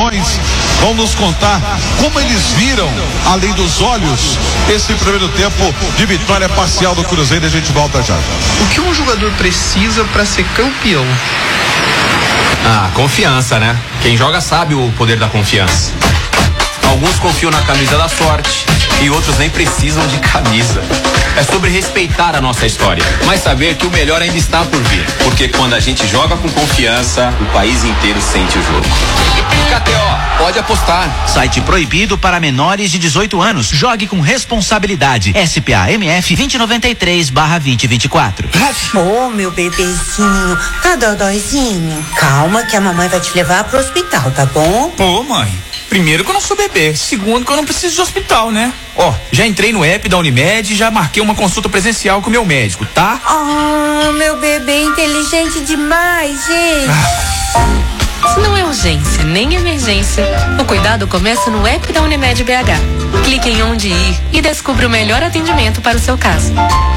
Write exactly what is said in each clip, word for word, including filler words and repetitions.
Simões vão nos contar como eles viram, além dos olhos, esse primeiro tempo de vitória parcial do Cruzeiro. E a gente volta já. O que um jogador precisa para ser campeão? Ah, confiança, né? Quem joga sabe o poder da confiança. Alguns confiam na camisa da sorte e outros nem precisam de camisa. É sobre respeitar a nossa história, mas saber que o melhor ainda está por vir. Porque quando a gente joga com confiança, o país inteiro sente o jogo. K T O, pode apostar. Site proibido para menores de dezoito anos. Jogue com responsabilidade. S P A M F vinte noventa e três barra vinte vinte e quatro. Ô, oh, meu bebezinho, tá dodóizinho? Calma que a mamãe vai te levar pro hospital, tá bom? Ô, mãe, primeiro que eu não sou bebê, segundo que eu não preciso de hospital, né? Ó, já entrei no app da Unimed e já marquei uma consulta presencial com o meu médico, tá? Ah, meu bebê inteligente demais, gente. Ah. Se não é urgência nem emergência, o cuidado começa no app da Unimed B H. Clique em onde ir e descubra o melhor atendimento para o seu caso.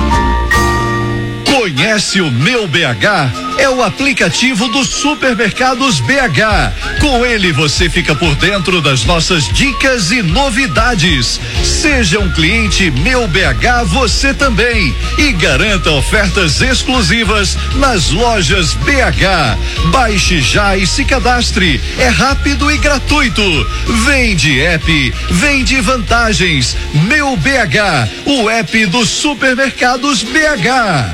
Conhece o Meu B H? É o aplicativo dos supermercados B H. Com ele você fica por dentro das nossas dicas e novidades. Seja um cliente Meu B H você também e garanta ofertas exclusivas nas lojas B H. Baixe já e se cadastre. É rápido e gratuito. Vende app, vende vantagens. Meu B H, o app dos supermercados B H.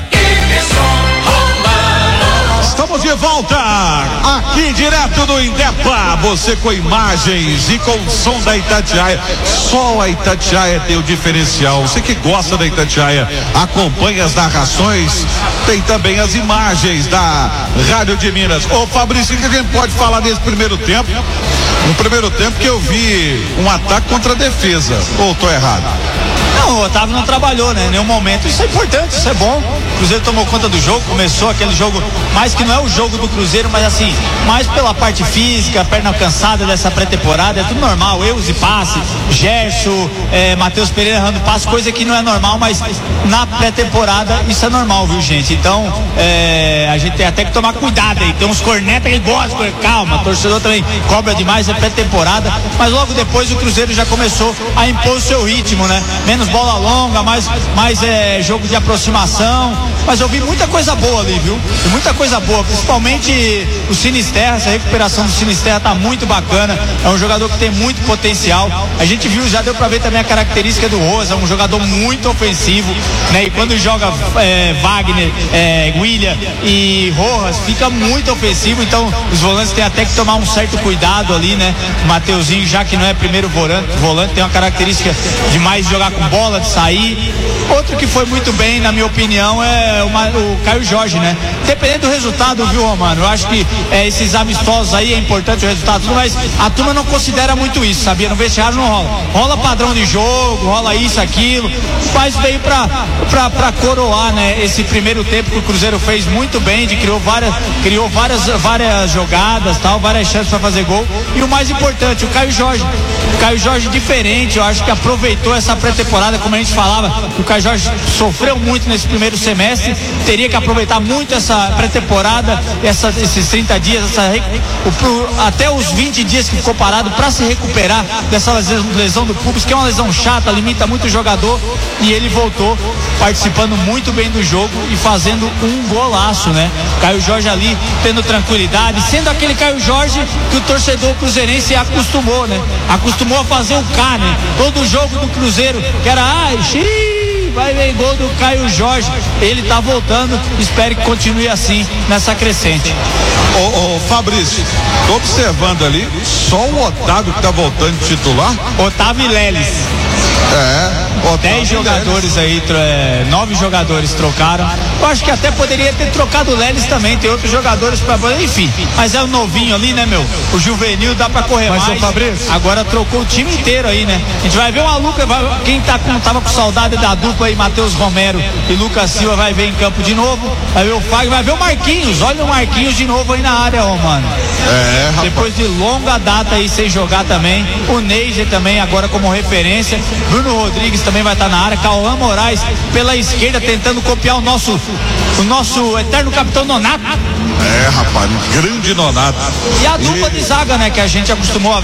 Estamos de volta aqui direto do Indepa, você com imagens e com o som da Itatiaia. Só a Itatiaia tem o diferencial. Você que gosta da Itatiaia, acompanha as narrações, tem também as imagens da Rádio de Minas. Ô Fabrício, o que a gente pode falar desse primeiro tempo? No primeiro tempo que eu vi um ataque contra a defesa, ou tô errado? Não, o Otávio não trabalhou, né? Em nenhum momento. Isso é importante, isso é bom. O Cruzeiro tomou conta do jogo, começou aquele jogo, mais que não é o jogo do Cruzeiro, mas assim, mais pela parte física, perna cansada dessa pré-temporada, é tudo normal, erros e passe, Gerson, é, Matheus Pereira errando passe, coisa que não é normal, mas na pré-temporada isso é normal, viu, gente? Então, é, a gente tem até que tomar cuidado aí, tem uns cornetas que gostam, calma, o torcedor também cobra demais, é pré-temporada, mas logo depois o Cruzeiro já começou a impor o seu ritmo, né? Menos bola longa, mais, mais é, jogo de aproximação, mas eu vi muita coisa boa ali, viu? Vi muita coisa boa, principalmente o Sinisterra, essa recuperação do Sinisterra tá muito bacana, é um jogador que tem muito potencial, a gente viu, já deu pra ver também a característica do Rosa, um jogador muito ofensivo, né? E quando joga é, Wagner, é, William e Rojas, fica muito ofensivo, então os volantes têm até que tomar um certo cuidado ali, né? O Mateuzinho, já que não é primeiro volante, volante tem uma característica de mais jogar com bola, de sair. Outro que foi muito bem, na minha opinião, é uma, o Caio Jorge, né? Dependendo do resultado, viu, Romano? Eu acho que é, esses amistosos aí é importante o resultado, mas a turma não considera muito isso, sabia? No vestiário não rola. Rola padrão de jogo, rola isso, aquilo, mas veio pra, pra, pra coroar, né? Esse primeiro tempo que o Cruzeiro fez muito bem, de criou várias, criou várias, várias jogadas, tal, várias chances pra fazer gol. E o mais importante, o Caio Jorge. O Caio Jorge diferente, eu acho que aproveitou essa pré-temporada, como a gente falava, o Caio Jorge sofreu muito nesse primeiro semestre, teria que aproveitar muito essa pré-temporada, essa, esses trinta dias, essa, o, até os vinte dias que ficou parado para se recuperar dessa lesão, lesão do pubis, que é uma lesão chata, limita muito o jogador, e ele voltou participando muito bem do jogo e fazendo um golaço, né? Caio Jorge ali tendo tranquilidade, sendo aquele Caio Jorge que o torcedor cruzeirense acostumou, né? Acostumou a fazer o K, né? Todo jogo do Cruzeiro que era, ai, xiii, vai ver gol do Caio Jorge, ele tá voltando, espero que continue assim nessa crescente. Ô, ô Fabrício, tô observando ali, só o Otávio que tá voltando de titular? Otávio e Leles. É, dez jogadores aí, é, nove jogadores trocaram. Eu acho que até poderia ter trocado o Leles também, tem outros jogadores pra, enfim, mas é o novinho ali, né, meu? O juvenil dá pra correr mas mais. Fabrício, agora trocou o time inteiro aí, né? A gente vai ver uma Luca, vai, quem tá, não tava com saudade da dupla aí, Matheus Romero e Lucas Silva vai ver em campo de novo, vai ver o Fagner, vai ver o Marquinhos, olha o Marquinhos de novo aí na área, ó, mano. É, rapaz. Depois de longa data aí sem jogar também, o Neiger também agora como referência, Bruno Rodrigues também vai estar na área, Cauã Moraes pela esquerda tentando copiar o nosso o nosso eterno capitão Nonato. É, rapaz, um grande Nonato. E a dupla e... de zaga, né, que a gente acostumou a